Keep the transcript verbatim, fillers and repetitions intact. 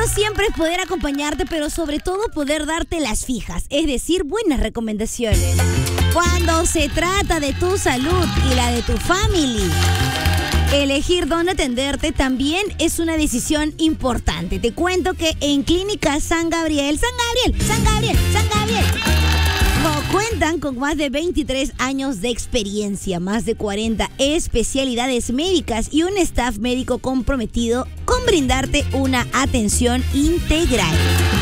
reto siempre es poder acompañarte, pero sobre todo poder darte las fijas, es decir, buenas recomendaciones. Cuando se trata de tu salud y la de tu family, elegir dónde atenderte también es una decisión importante. Te cuento que en Clínica San Gabriel, San Gabriel, San Gabriel, San Gabriel, cuentan con más de veintitrés años de experiencia, más de cuarenta especialidades médicas y un staff médico comprometido con brindarte una atención integral.